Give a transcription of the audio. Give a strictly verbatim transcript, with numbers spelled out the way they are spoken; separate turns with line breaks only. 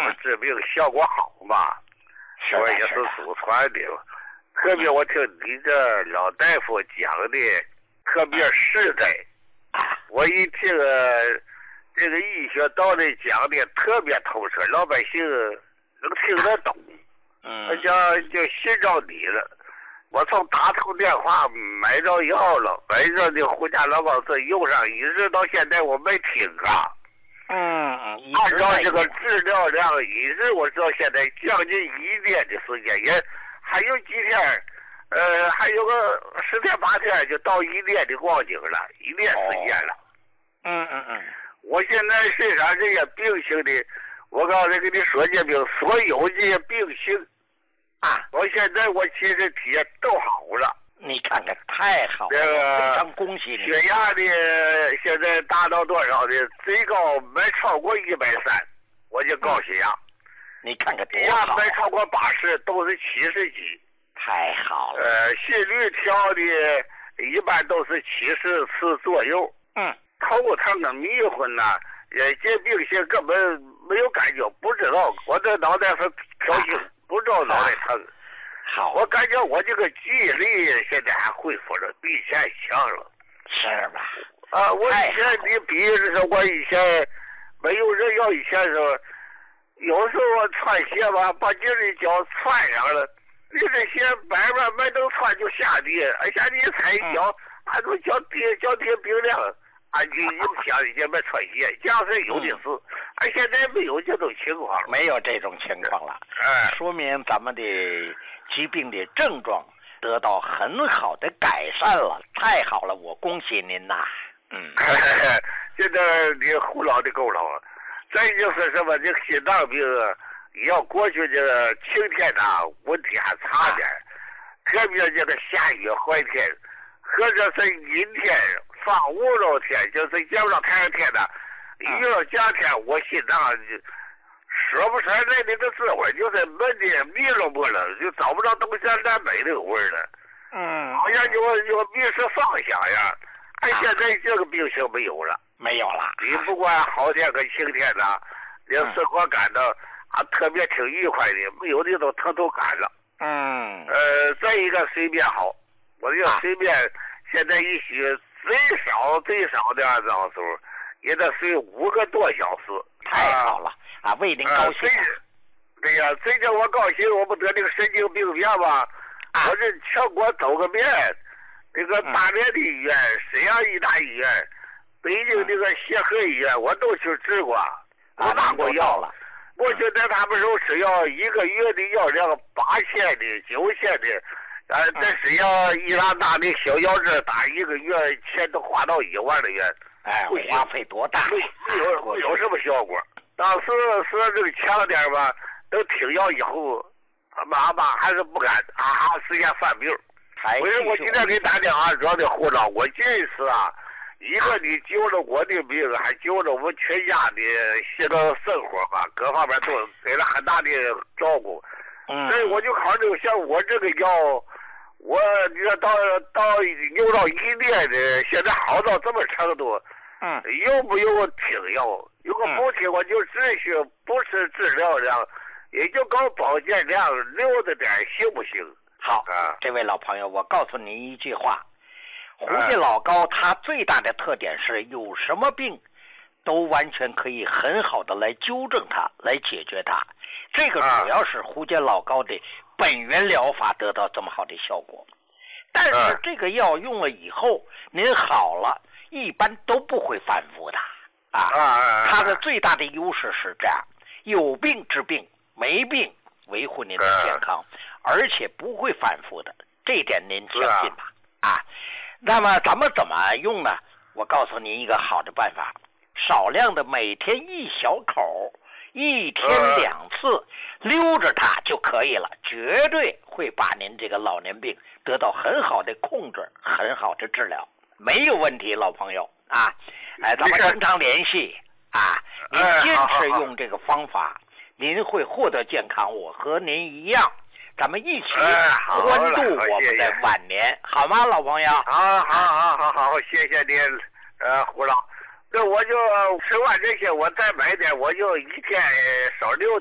嗯、治病效果好嘛，我也是祖传的。特别我听你这老大夫讲的特别实在，我一听这个医学道理讲的特别透彻，老百姓能听得懂。
嗯，
我想就信着你了。我从打通电话买着药了，买着那胡家老高子用上，一直到现在我没停啊。
嗯，
按照这个治疗量，一直我知道现在将近一年的时间，也还有几天，呃，还有个十天八天就到一年的光景了，一年时间了。
哦、嗯嗯嗯，
我现在身上这些病性的，我刚才跟你说这病，所有这些病性啊，我现在我其实体验都好了。
你看看，太好了，
这个
非常恭喜你。
血压的现在达到多少的？最高没超过一百三，我就高血压。
你看看，
低压没超过八十，都是七十几。
太好了。
呃，心率调的一般都是七十次左右。
嗯。
头疼的迷昏呐，呃，这病性根本没有感觉，不知道我这脑袋是飘醒，不知道脑袋疼。
好，
我感觉我这个记忆力现在还恢复了，比以前强了。
是吧？
啊，我以前你比如说我以前没有人要以前时候，有时候我穿鞋吧，把你的脚穿上了，你这鞋慢慢没能穿就下地，而且你踩一脚，俺都脚底脚底冰凉，俺就影响一些没穿鞋，这样是有的是。而现在没有这种情况了，
没有这种情况了，
哎，说
明咱们的疾病的症状得到很好的改善了，太好了，我恭喜您呐！嗯，
现在你胡老的够了。再就是什么，这个心脏病要过去这个晴天呐，问题还差点，特别这个下雨坏天，或者是阴天、放雾绕天，就是见不着太阳天的，一到夏天，我心脏说不出来那个滋味，就是闷的迷了不了，就找不着东西南北那个味儿了。
嗯，
好像就就迷失方向呀。哎，现在这个病情没有了，
没有了。
你不管好天跟晴天呐，连生活感到啊特别挺愉快的，没有的都疼都干了。
嗯。
呃，再一个睡眠好，我这个睡眠现在一宿最少最少的按照时候也得睡五个多小时。
太好了啊！为您高兴。
对呀，最近我高兴，我不得那个神经病变吧？我这全国走个遍。这个大连的医院、沈阳医大医院、北京这个协和医院，我都去治过，我拿过药了。我就在他们手吃药，一个月的药量八千的、九千的，呃，在沈阳伊拉大的小药店打一个月，钱都花到一万的元。
哎，花费多大？
没没有没有什么效果。当时说这个强点吧，都听药以后，妈妈还是不敢啊，实现犯病。我说我今天给你打电话说的胡老，我这次啊，一个你救了我的病，还救了我们全家的现在生活吧，各方面都给了很大的照顾。
嗯，
所以我就考虑像我这个药，我你说到到用到一年的，现在好到这么程度，
嗯，
用不用停药？如果不停，我就只许不是治疗量，也就搞保健量，留着点行不行？
好，啊，这位老朋友，我告诉您一句话，胡家老高他最大的特点是有什么病都完全可以很好的来纠正它，来解决它。这个主要是胡家老高的本源疗法得到这么好的效果。但是这个药用了以后，您好了，一般都不会反复的啊。它的最大的优势是这样，有病治病，没病维护您的健康。而且不会反复的，这一点您相信吧？啊，啊，那么咱们怎么用呢？我告诉您一个好的办法，少量的每天一小口，一天两次，溜着它就可以了，绝对会把您这个老年病得到很好的控制，很好的治疗，没有问题，老朋友啊！哎，咱们经常联系啊，您坚持用这个方法，您会获得健康，我和您一样。咱们一起欢度我们的晚年，好吗，老朋友？
好，好，好，好，好，谢谢您，呃，胡老。那我就吃完这些，我再买点，我就一天少六。